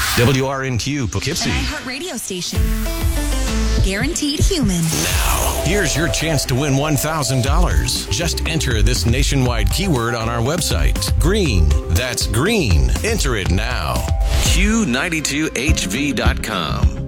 WRNQ Poughkeepsie. An iHeart radio station. Guaranteed human. Now, here's your chance to win $1,000. Just enter this nationwide keyword on our website. Green. That's green. Enter it now. Q92HV.com.